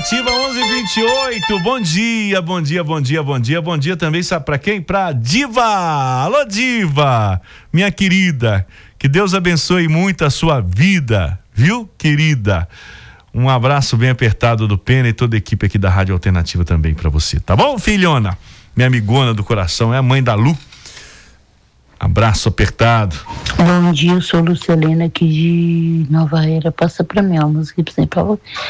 Alternativa 11:28. Bom dia, bom dia, bom dia, bom dia. Bom dia também, sabe pra quem? Pra Diva. Alô, Diva, minha querida. Que Deus abençoe muito a sua vida, viu, querida? Um abraço bem apertado do Pena e toda a equipe aqui da Rádio Alternativa também pra você, tá bom, filhona? Minha amigona do coração, é a mãe da Lu. Abraço apertado. Bom dia, eu sou Lucelena aqui de Nova Era. Passa pra mim a música, por favor.